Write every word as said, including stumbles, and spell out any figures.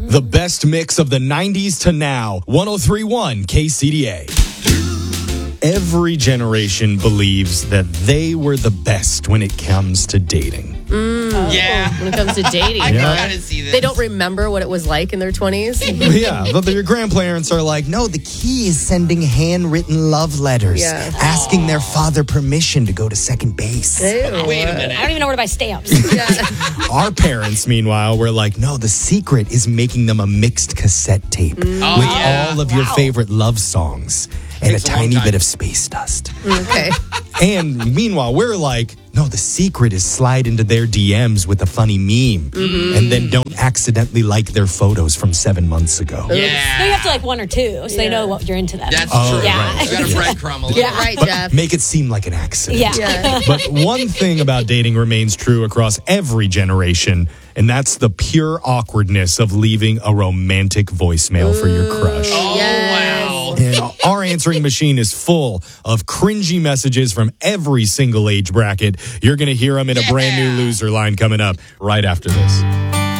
The best mix of the nineties to now. one oh three point one K C D A. Every generation believes that they were the best when it comes to dating. Mm. Yeah. When it comes to dating. I Yeah. gotta see this. They don't remember what it was like in their twenties. Yeah, but your grandparents are like, no, the key is sending handwritten love letters, Yeah. asking their father permission to go to second base. Ew. Wait a minute. I don't even know where to buy stamps. Yeah. Our parents, meanwhile, were like, no, the secret is making them a mixed cassette tape Oh, with yeah. all of your Wow. favorite love songs and a Takes a long tiny time. bit of space dust. Okay. And meanwhile, we're like, no, the secret is slide into their D Ms with a funny meme and then don't accidentally like their photos from seven months ago. No, you Yeah. have to like one or two, so they know what you're into them. That's Oh, true. yeah. You got a breadcrumb a little. Yeah. Right, But Jeff. make it seem like an accident. yeah. Yeah. But one thing about dating remains true across every generation, and that's the pure awkwardness of leaving a romantic voicemail for your crush. Oh, Yes. wow. And our answering machine is full of cringy messages from every single age bracket. You're going to hear them in a brand new Yeah. loser line coming up right after this.